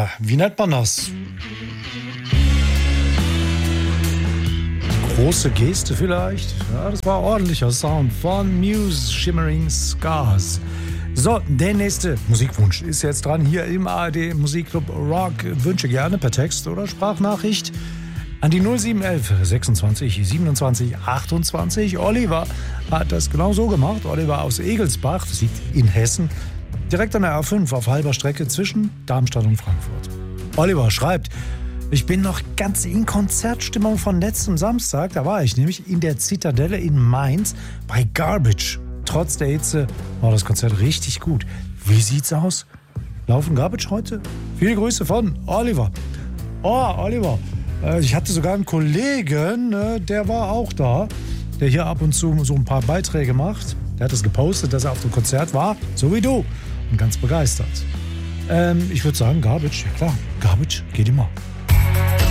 wie nennt man das? Große Geste vielleicht? Ja, das war ordentlicher Sound von Muse, Shimmering Scars. So, der nächste Musikwunsch ist jetzt dran hier im ARD Musikclub Rock. Wünsche gerne per Text oder Sprachnachricht an die 0711 26 27 28. Oliver hat das genau so gemacht. Oliver aus Egelsbach, das liegt in Hessen, direkt an der A5 auf halber Strecke zwischen Darmstadt und Frankfurt. Oliver schreibt: Ich bin noch ganz in Konzertstimmung von letzten Samstag. Da war ich nämlich in der Zitadelle in Mainz bei Garbage. Trotz der Hitze war das Konzert richtig gut. Wie sieht's aus? Laufen Garbage heute? Viele Grüße von Oliver. Oh, Oliver. Ich hatte sogar einen Kollegen, der war auch da, der hier ab und zu so ein paar Beiträge macht. Der hat es gepostet, dass er auf dem Konzert war, so wie du. Und ganz begeistert. Ich würde sagen, Garbage, ja klar, Garbage geht immer.